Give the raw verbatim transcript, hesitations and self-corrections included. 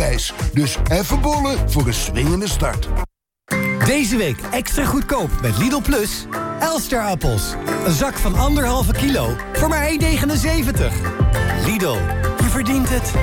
prijs. Dus even bollen voor een swingende start. Deze week extra goedkoop met Lidl Plus. Elster-appels. Een zak van anderhalve kilo voor maar één negenenzeventig. Lidl, je verdient het.